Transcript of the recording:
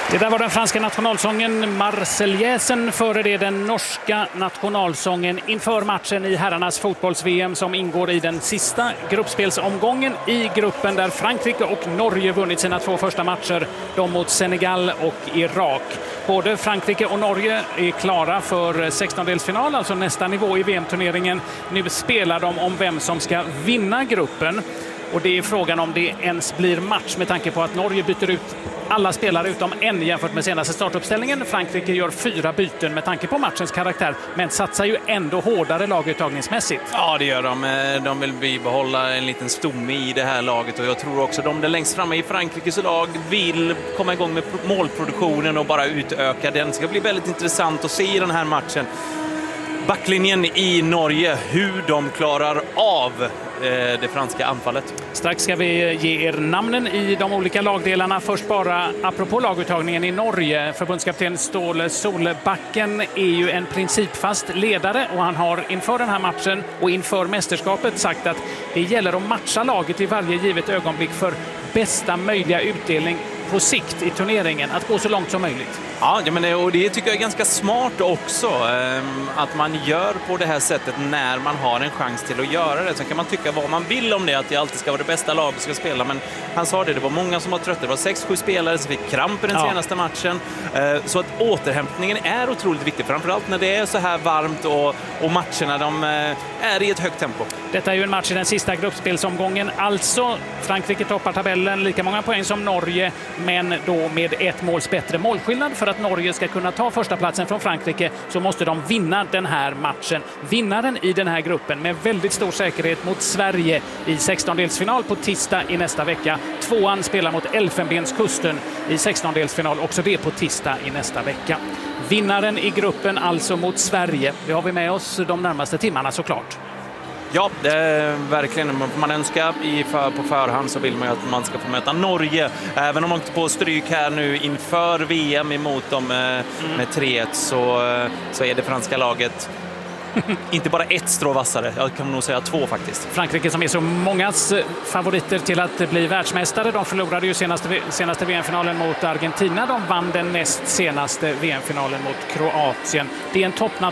Det där var den franska nationalsången Marseillaisen, före det den norska nationalsången inför matchen i herrarnas fotbolls-VM som ingår i den sista gruppspelsomgången i gruppen där Frankrike och Norge vunnit sina 2 första matcher, de mot Senegal och Irak. Både Frankrike och Norge är klara för 16-delsfinal, alltså nästa nivå i VM-turneringen. Nu spelar de om vem som ska vinna gruppen. Och det är frågan om det ens blir match med tanke på att Norge byter ut alla spelare utom en jämfört med senaste startuppställningen. Frankrike gör 4 byten med tanke på matchens karaktär, men satsar ju ändå hårdare laguttagningsmässigt. Ja, det gör de. De vill bibehålla en liten stomme i det här laget, och jag tror också de där längst framme i Frankrikes lag vill komma igång med målproduktionen och bara utöka den. Det ska bli väldigt intressant att se i den här matchen. Backlinjen i Norge, hur de klarar av det franska anfallet. Strax ska vi ge er namnen i de olika lagdelarna. Först bara, apropå laguttagningen i Norge. Förbundskapten Ståle Solbakken är ju en principfast ledare, och han har inför den här matchen och inför mästerskapet sagt att det gäller att matcha laget i varje givet ögonblick för bästa möjliga utdelning på sikt i turneringen, att gå så långt som möjligt. Ja, men och det tycker jag är ganska smart också, att man gör på det här sättet när man har en chans till att göra det. Så kan man tycka vad man vill om det, att det alltid ska vara det bästa laget som ska spela, men han sa det var många som var trötta. Det var 6-7 spelare som fick kramp i den senaste matchen. Så att återhämtningen är otroligt viktig, framförallt när det är så här varmt och matcherna de är i ett högt tempo. Detta är ju en match i den sista gruppspelsomgången. Alltså, Frankrike toppar tabellen, lika många poäng som Norge, men då med 1 måls bättre målskillnad. För att Norge ska kunna ta första platsen från Frankrike så måste de vinna den här matchen. Vinnaren i den här gruppen med väldigt stor säkerhet mot Sverige i 16-delsfinal på tisdag i nästa vecka. 2:an spelar mot Elfenbenskusten i 16-delsfinal, också det på tisdag i nästa vecka. Vinnaren i gruppen alltså mot Sverige. Det har vi med oss de närmaste timmarna såklart. Ja, det är verkligen. Man önskar på förhand så vill man ju att man ska få möta Norge. Även om man inte på stryk här nu inför VM emot dem med 3-1 så är det franska laget inte bara 1 strå vassare. Jag kan nog säga 2 faktiskt. Frankrike som är så mångas favoriter till att bli världsmästare. De förlorade ju senaste VM-finalen mot Argentina. De vann den näst senaste VM-finalen mot Kroatien. Det är en toppnation